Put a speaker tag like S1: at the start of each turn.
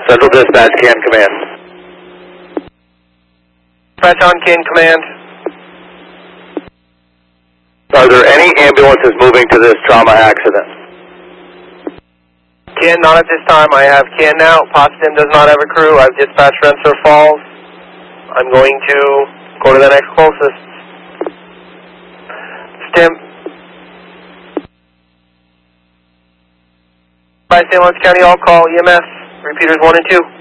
S1: Central Dispatch, CAN Command.
S2: Dispatch on CAN Command.
S1: Are there any ambulances moving to this trauma accident?
S2: CAN, not at this time. I have CAN now. Potsdam does not have a crew. I've dispatched Rensselaer Falls. I'm going to go to the next closest. Tim. By St. Lawrence County, I'll call EMS. Repeaters 1 and 2.